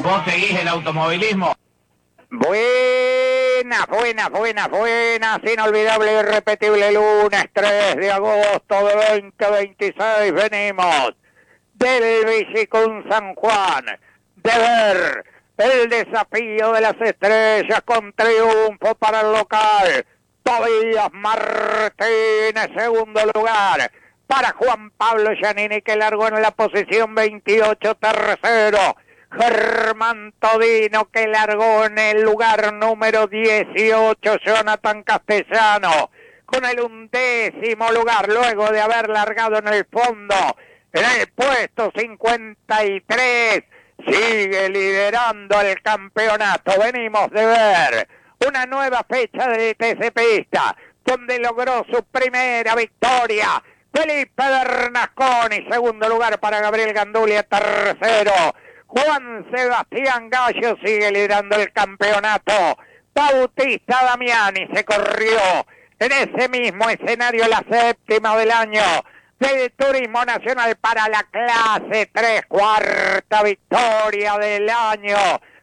¿Vos seguís el automovilismo? Buenas, inolvidable y irrepetible lunes 3 de agosto de 2026. Venimos del Bicicún San Juan de ver el desafío de las estrellas con triunfo para el local. Tobías Martínez, segundo lugar. Para Juan Pablo Giannini, que largó en la posición 28, tercero. Germán Todino, que largó en el lugar número 18, Jonathan Castellano, con el 11º lugar, luego de haber largado en el fondo, en el puesto 53, sigue liderando el campeonato. Venimos de ver una nueva fecha de TC Pista, donde logró su primera victoria Felipe Bernasconi, segundo lugar para Gabriel Gandulia, tercero. Juan Sebastián Gallo sigue liderando el campeonato. Bautista Damiani se corrió en ese mismo escenario la séptima del año del Turismo Nacional para la clase 3, cuarta victoria del año.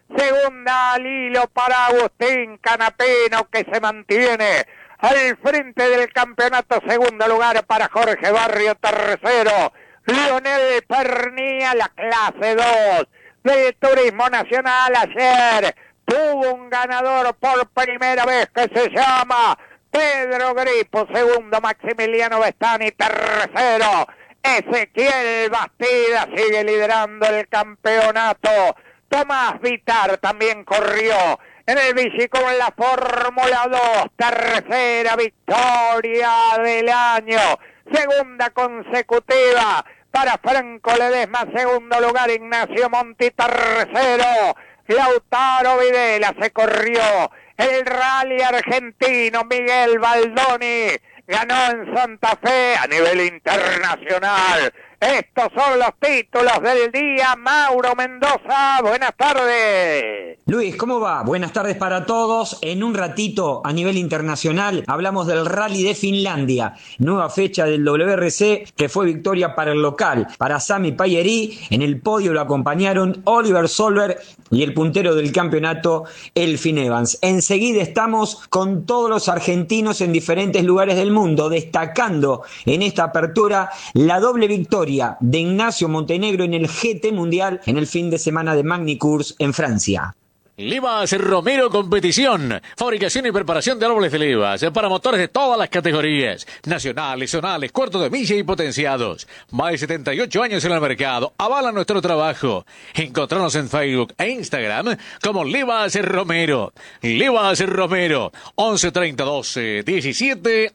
Segunda al hilo para Agustín Canapino, que se mantiene al frente del campeonato. Segundo lugar para Jorge Barrio, tercero. Lionel Pernía, la clase 2 del Turismo Nacional. Ayer tuvo un ganador por primera vez que se llama Pedro Gripo, segundo Maximiliano Bestani, tercero Ezequiel Bastida, sigue liderando el campeonato. Tomás Vitar también corrió en el Bicicún en la Fórmula 2, tercera victoria del año, segunda consecutiva para Franco Ledesma, segundo lugar Ignacio Monti, tercero Lautaro Videla. Se corrió el rally argentino, Miguel Baldoni ganó en Santa Fe. A nivel internacional, estos son los títulos del día. Mauro Mendoza, buenas tardes. Luis, ¿cómo va? Buenas tardes para todos. En un ratito, a nivel internacional, hablamos del Rally de Finlandia. Nueva fecha del WRC, que fue victoria para el local, para Sami Pajeri. En el podio lo acompañaron Oliver Solberg y el puntero del campeonato, Elfyn Evans. Enseguida estamos con todos los argentinos en diferentes lugares del mundo, destacando en esta apertura la doble victoria de Ignacio Montenegro en el GT Mundial en el fin de semana de Magny-Cours en Francia. Livas Romero Competición, fabricación y preparación de árboles de levas para motores de todas las categorías, nacionales, zonales, cuartos de milla y potenciados. Más de 78 años en el mercado, avala nuestro trabajo. Encontrarnos en Facebook e Instagram como Livas Romero. Livas Romero, 11 30 12 17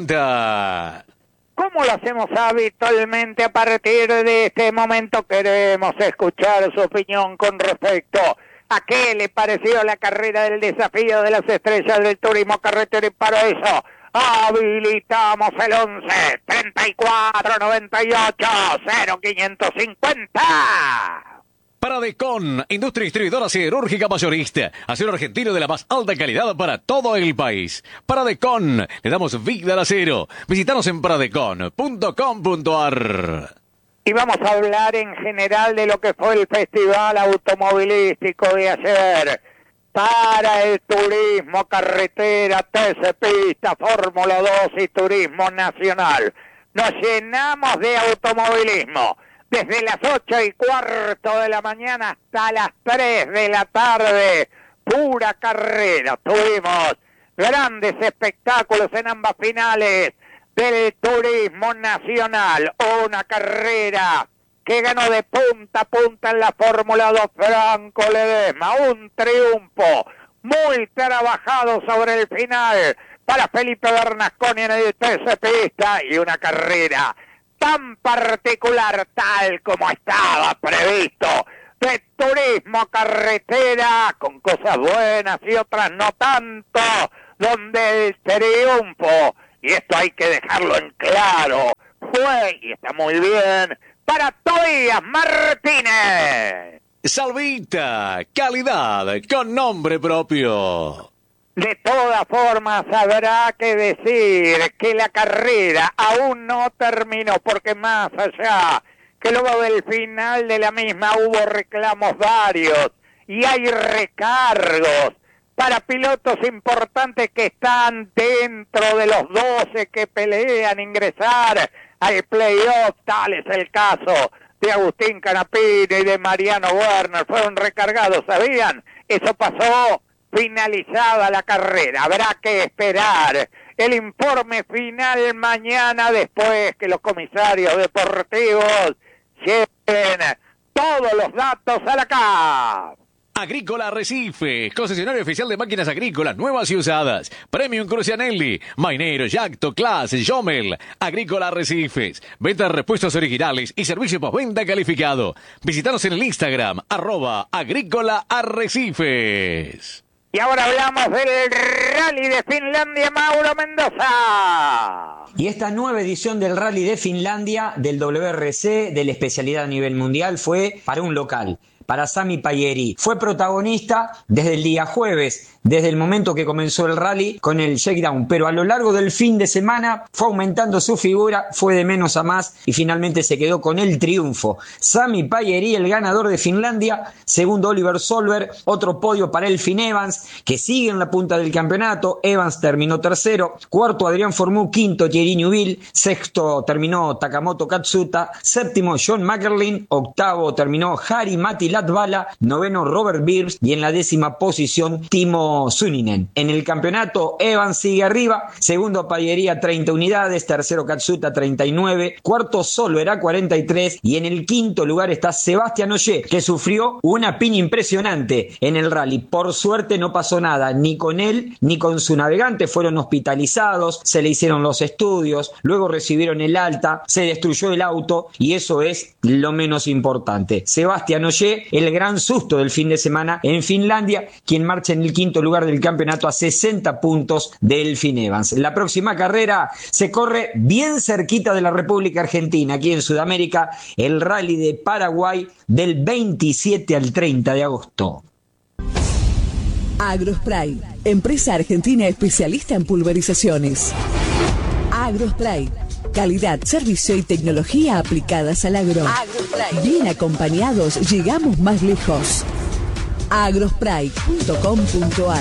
80. Como lo hacemos habitualmente, a partir de este momento queremos escuchar su opinión con respecto a qué le pareció la carrera del desafío de las estrellas del turismo carretero, y para eso habilitamos el 11 34 98 0550. Paradecon, industria distribuidora siderúrgica mayorista, acero argentino de la más alta calidad para todo el país. Paradecon, le damos vida al acero. Visítanos en paradecon.com.ar. Y vamos a hablar en general de lo que fue el festival automovilístico de ayer para el turismo carretera, TC Pista, Fórmula 2 y turismo nacional. Nos llenamos de automovilismo desde las 8:15 de la mañana hasta las 3 de la tarde. Pura carrera. Tuvimos grandes espectáculos en ambas finales del turismo nacional. Una carrera que ganó de punta a punta en la Fórmula 2 Franco Ledesma. Un triunfo muy trabajado sobre el final para Felipe Bernasconi en el TC Pista, y una carrera tan particular, tal como estaba previsto, de turismo carretera, con cosas buenas y otras no tanto, donde el triunfo, y esto hay que dejarlo en claro, fue, y está muy bien, para Tobías Martínez. Salvita, calidad con nombre propio. De todas formas, habrá que decir que la carrera aún no terminó, porque más allá que luego del final de la misma hubo reclamos varios y hay recargos para pilotos importantes que están dentro de los 12 que pelean ingresar al playoff. Tal es el caso de Agustín Canapino y de Mariano Werner. Fueron recargados, ¿sabían? Eso pasó finalizada la carrera. Habrá que esperar el informe final mañana, después que los comisarios deportivos lleven todos los datos a la CAF. Agrícola Arrecife, concesionario oficial de máquinas agrícolas nuevas y usadas. Premium Crucianelli, Mainero, Yacto, Class, Jomel. Agrícola Arrecifes, venta de repuestos originales y servicio postventa calificado. Visítanos en el Instagram, @Agrícola Arrecifes. Y ahora hablamos del Rally de Finlandia, Mauro Mendoza. Y esta nueva edición del Rally de Finlandia, del WRC, de la especialidad a nivel mundial, fue para un local, para Sami Payeri. Fue protagonista desde el día jueves, desde el momento que comenzó el rally con el shakedown, pero a lo largo del fin de semana fue aumentando su figura, fue de menos a más y finalmente se quedó con el triunfo. Sami Payeri, el ganador de Finlandia, segundo Oliver Solberg, otro podio para Elfyn Evans, que sigue en la punta del campeonato. Evans terminó tercero, cuarto Adrián Formú, quinto Thierry Neuville, sexto terminó Takamoto Katsuta, séptimo John Mackerlin, octavo terminó Jari Matti Latvala, noveno Robert Beers y en la 10ª posición Timo Suninen. En el campeonato Evans sigue arriba, segundo Payeri a 30 unidades, tercero Katsuta 39, cuarto Solberg a 43 y en el quinto lugar está Sebastián Ogier, que sufrió una piña impresionante en el rally. Por suerte no pasó nada, ni con él ni con su navegante, fueron hospitalizados, se le hicieron los estudios, luego recibieron el alta, se destruyó el auto y eso es lo menos importante. Sebastián Ogier, el gran susto del fin de semana en Finlandia, quien marcha en el quinto lugar del campeonato a 60 puntos de Elfyn Evans. La próxima carrera se corre bien cerquita de la República Argentina, aquí en Sudamérica, el Rally de Paraguay del 27 al 30 de agosto. Agrospray, empresa argentina especialista en pulverizaciones. Agrospray, calidad, servicio y tecnología aplicadas al agro. Agrospray. Bien acompañados, llegamos más lejos. agrospray.com.ar.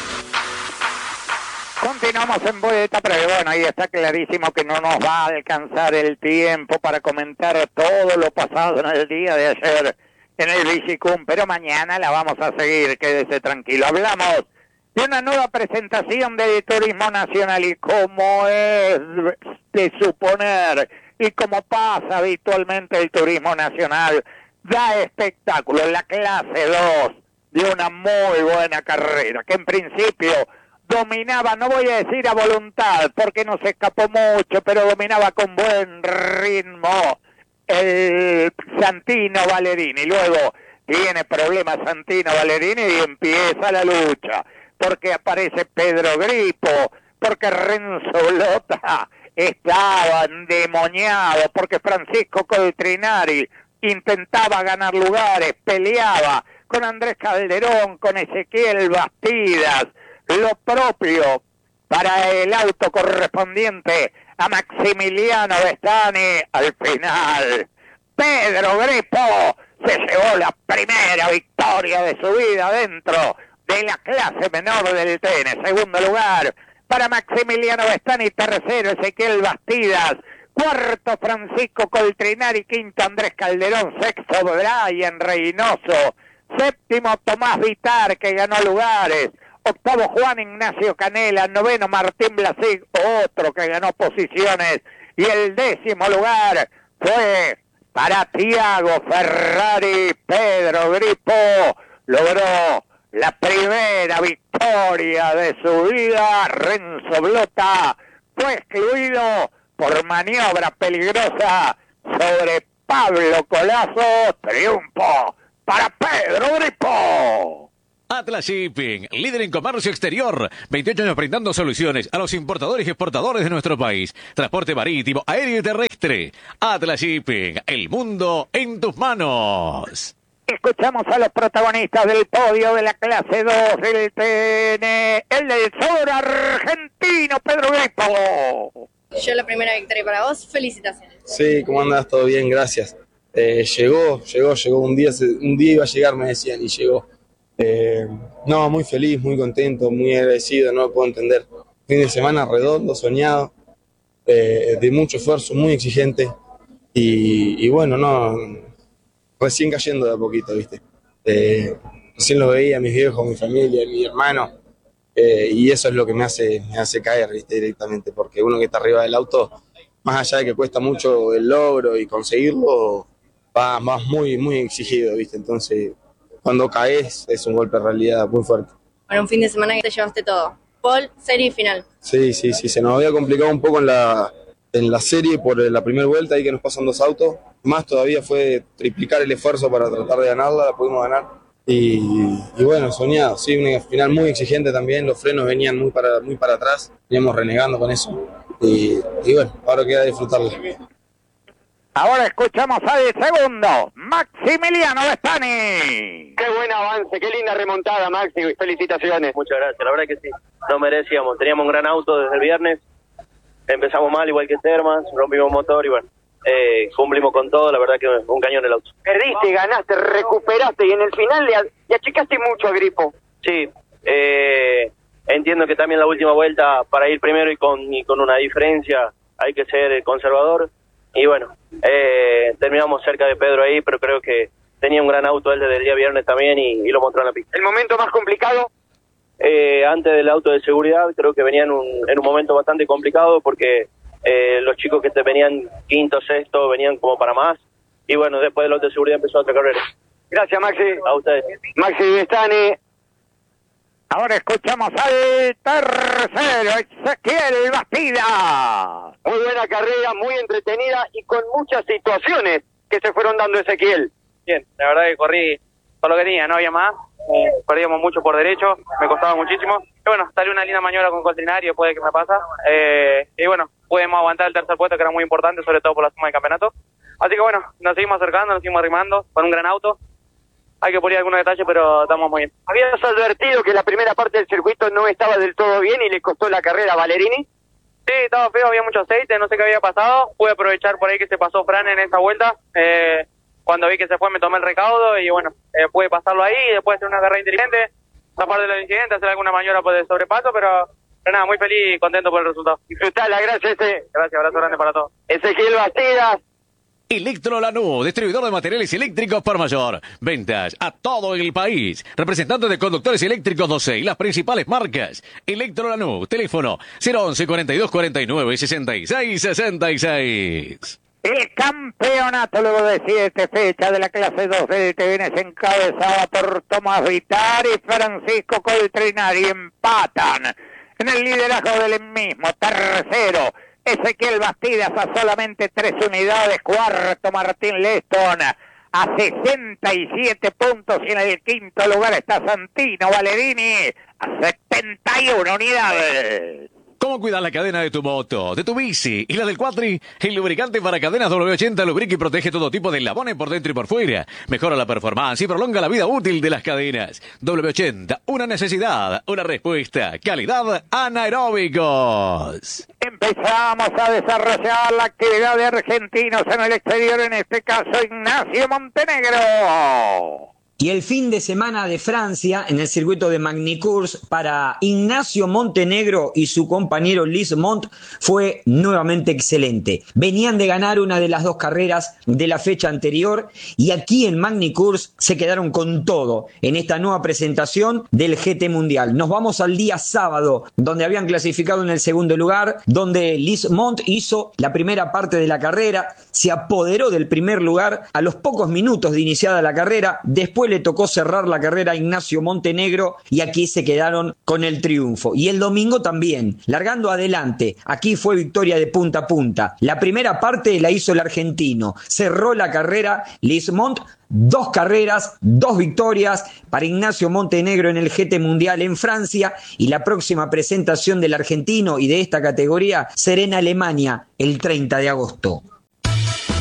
Continuamos en Vuelta, pero bueno, ahí está clarísimo que no nos va a alcanzar el tiempo para comentar todo lo pasado en el día de ayer en el Bicicum, pero mañana la vamos a seguir, quédese tranquilo. Hablamos de una nueva presentación del turismo nacional y como es de suponer y como pasa habitualmente el turismo nacional, da espectáculo en la clase 2 de una muy buena carrera, que en principio dominaba, no voy a decir a voluntad, porque no se escapó mucho, pero dominaba con buen ritmo el Santino Ballerini. Luego tiene problemas Santino Ballerini y empieza la lucha, porque aparece Pedro Grippo, porque Renzo Lota estaba endemoniado, porque Francisco Coltrinari intentaba ganar lugares, peleaba con Andrés Calderón, con Ezequiel Bastidas, lo propio para el auto correspondiente a Maximiliano Vestani. Al final, Pedro Grippo se llevó la primera victoria de su vida dentro de la clase menor del TN. Segundo lugar para Maximiliano Vestani, tercero Ezequiel Bastidas, cuarto Francisco Coltrinari, quinto Andrés Calderón, sexto Brian Reynoso, séptimo Tomás Vitar, que ganó lugares, octavo Juan Ignacio Canela, noveno Martín Blasig, otro que ganó posiciones, y el 10º lugar fue para Tiago Ferrari. Pedro Grippo logró la primera victoria de su vida. Renzo Blota fue excluido por maniobra peligrosa sobre Pablo Colazo. Triunfo para Pedro Grippo. Atlas Shipping, líder en comercio exterior, 28 años brindando soluciones a los importadores y exportadores de nuestro país. Transporte marítimo, aéreo y terrestre. Atlas Shipping, el mundo en tus manos. Escuchamos a los protagonistas del podio de la clase 2 del TN, el del sur argentino, Pedro Grippo. Yo la primera victoria para vos, felicitaciones. Sí, ¿cómo andás? Todo bien, gracias. Llegó un día iba a llegar, me decían, y llegó. No, muy feliz, muy contento, muy agradecido, no lo puedo entender. Fin de semana redondo, soñado, de mucho esfuerzo, muy exigente y bueno, no, recién cayendo de a poquito, ¿viste? Recién lo veía mis viejos, mi familia, mi hermano, y eso es lo que me hace caer, ¿viste? Directamente, porque uno que está arriba del auto, más allá de que cuesta mucho el logro y conseguirlo, va más muy exigido, ¿viste? Entonces, cuando caes es un golpe de realidad muy fuerte. Bueno, un fin de semana que te llevaste todo. Pole, serie y final. Sí, se nos había complicado un poco en la serie por la primera vuelta ahí que nos pasan dos autos. Más todavía fue triplicar el esfuerzo para tratar de ganarla, la pudimos ganar. Y bueno, soñado, sí, una final muy exigente también, los frenos venían muy para atrás, veníamos renegando con eso. Y bueno, ahora queda disfrutarla. Ahora escuchamos al segundo, Maximiliano Vestani. Qué buen avance, qué linda remontada, Maxi, felicitaciones. Muchas gracias, la verdad que sí, no merecíamos, teníamos un gran auto desde el viernes, empezamos mal igual que Termas, rompimos motor y bueno, cumplimos con todo, la verdad que un cañón el auto. Perdiste, ganaste, recuperaste y en el final le achicaste mucho a Grifo. Sí, entiendo que también la última vuelta para ir primero y con una diferencia hay que ser conservador y bueno, terminamos cerca de Pedro ahí, pero creo que tenía un gran auto él desde el día viernes también y lo mostró en la pista. ¿El momento más complicado? Antes del auto de seguridad creo que venía en un momento bastante complicado porque los chicos que venían quinto, sexto, venían como para más y bueno, después del auto de seguridad empezó otra carrera. Gracias, Maxi. A ustedes. Maxi Vestani. Ahora escuchamos al tercero, Ezequiel Bastida. Muy buena carrera, muy entretenida y con muchas situaciones que se fueron dando, Ezequiel. Bien, la verdad que corrí todo lo que tenía, no había más. Perdíamos mucho por derecho, me costaba muchísimo. Y bueno, salió una linda maniobra con Coltrinari después de que me pasa. Y bueno, pudimos aguantar el tercer puesto que era muy importante, sobre todo por la suma de campeonato. Así que bueno, nos seguimos acercando, nos seguimos arrimando con un gran auto. Hay que pulir algunos detalles, pero estamos muy bien. ¿Habías advertido que la primera parte del circuito no estaba del todo bien y le costó la carrera a Valerini? Sí, estaba feo, había mucho aceite, no sé qué había pasado. Pude aprovechar por ahí que se pasó Fran en esa vuelta. Cuando vi que se fue me tomé el recaudo y bueno, pude pasarlo ahí y después hacer una carrera inteligente, zafar de los incidentes, hacer alguna maniobra por el sobrepaso, pero nada, muy feliz y contento por el resultado. Disfrutala, gracias. Gracias, abrazo grande para todos. Ezequiel Bastidas. Electro Lanús, distribuidor de materiales eléctricos por mayor. Ventas a todo el país. Representante de conductores eléctricos 12 y las principales marcas. Electro Lanús, teléfono 011 42 49 66 66. El campeonato luego de 7 fechas de la clase 2 del TN se encabezaba por Tomás Vitar y Francisco Coltrinari. Empatan en el liderazgo del mismo. Tercero, Ezequiel Bastidas a solamente 3 unidades. Cuarto, Martín Leston a 67 puntos. Y en el quinto lugar está Santino Valerini a 71 unidades. ¿Cómo cuidar la cadena de tu moto, de tu bici y la del cuatri? El lubricante para cadenas W80 lubrica y protege todo tipo de eslabones por dentro y por fuera. Mejora la performance y prolonga la vida útil de las cadenas. W80, una necesidad, una respuesta. Calidad anaeróbicos. Empezamos a desarrollar la actividad de argentinos en el exterior, en este caso Ignacio Montenegro. Y el fin de semana de Francia en el circuito de Magny-Cours para Ignacio Montenegro y su compañero Liz Mont fue nuevamente excelente. Venían de ganar una de las 2 carreras de la fecha anterior y aquí en Magny-Cours se quedaron con todo en esta nueva presentación del GT Mundial. Nos vamos al día sábado, donde habían clasificado en el segundo lugar, donde Liz Mont hizo la primera parte de la carrera, se apoderó del primer lugar a los pocos minutos de iniciada la carrera. Después le tocó cerrar la carrera a Ignacio Montenegro y aquí se quedaron con el triunfo. Y el domingo también, largando adelante. Aquí fue victoria de punta a punta. La primera parte la hizo el argentino. Cerró la carrera Liz Mont. 2 carreras, 2 victorias para Ignacio Montenegro en el GT Mundial en Francia, y la próxima presentación del argentino y de esta categoría será en Alemania el 30 de agosto.